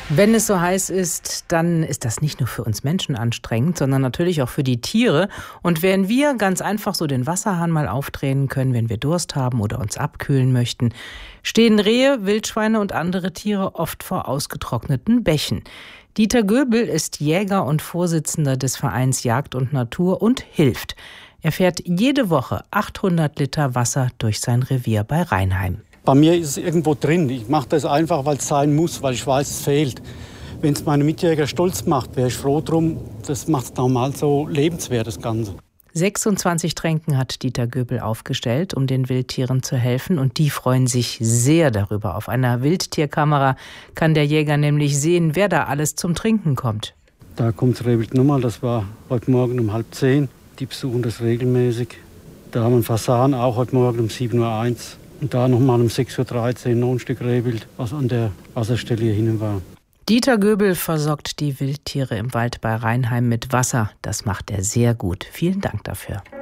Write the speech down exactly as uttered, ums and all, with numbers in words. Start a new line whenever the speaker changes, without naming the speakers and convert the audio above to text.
Wenn es so heiß ist, dann ist das nicht nur für uns Menschen anstrengend, sondern natürlich auch für die Tiere. Und wenn wir ganz einfach so den Wasserhahn mal aufdrehen können, wenn wir Durst haben oder uns abkühlen möchten, stehen Rehe, Wildschweine und andere Tiere oft vor ausgetrockneten Bächen. Dieter Göbel ist Jäger und Vorsitzender des Vereins Jagd und Natur und hilft. Er fährt jede Woche achthundert Liter Wasser durch sein Revier bei Reinheim.
Bei mir ist es irgendwo drin. Ich mache das einfach, weil es sein muss, weil ich weiß, es fehlt. Wenn es meine Mitjäger stolz macht, wäre ich froh drum. Das macht es normal so lebenswert, das Ganze.
sechsundzwanzig Tränken hat Dieter Göbel aufgestellt, um den Wildtieren zu helfen. Und die freuen sich sehr darüber. Auf einer Wildtierkamera kann der Jäger nämlich sehen, wer da alles zum Trinken kommt.
Da kommt das Rehwild nochmal. Das war heute Morgen um halb zehn. Die besuchen das regelmäßig. Da haben wir einen Fasan, auch heute Morgen um sieben Uhr eins. Und da nochmal um sechs Uhr dreizehn noch ein Stück Rehwild, was an der Wasserstelle hier hinten war.
Dieter Göbel versorgt die Wildtiere im Wald bei Reinheim mit Wasser. Das macht er sehr gut. Vielen Dank dafür.